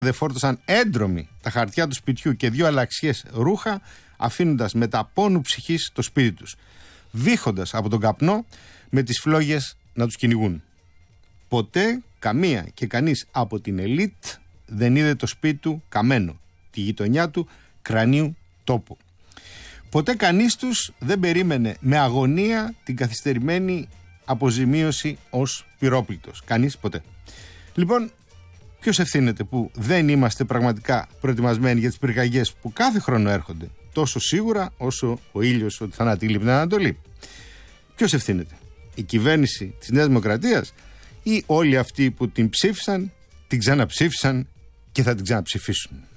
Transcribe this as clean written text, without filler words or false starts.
δεν φόρτωσαν έντρομοι τα χαρτιά του σπιτιού και 2 αλλαξιές ρούχα, αφήνοντας μετά πόνου ψυχής το σπίτι τους, βύχοντας από τον καπνό με τις φλόγες να τους κυνηγούν. Ποτέ καμία και κανείς από την ελίτ δεν είδε το σπίτι του καμένο, τη γειτονιά του κρανίου τόπο. Ποτέ κανείς τους δεν περίμενε με αγωνία την καθυστερημένη αποζημίωση ως πυρόπληκτος. Κανείς ποτέ. Λοιπόν, ποιος ευθύνεται που δεν είμαστε πραγματικά προετοιμασμένοι για τις πυρκαγιές που κάθε χρόνο έρχονται, τόσο σίγουρα όσο ο ήλιος ότι θα ανατείλει την Ανατολή? Ποιος ευθύνεται? Η κυβέρνηση της Νέας Δημοκρατίας ή όλοι αυτοί που την ψήφισαν, την ξαναψήφισαν και θα την ξαναψηφίσουν?